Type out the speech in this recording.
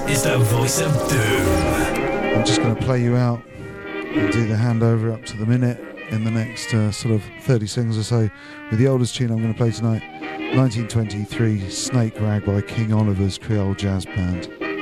is the voice of doom. I'm just going to play you out and do the handover up to the minute in the next sort of 30 seconds or so with the oldest tune I'm going to play tonight, 1923 Snake Rag by King Oliver's Creole Jazz Band.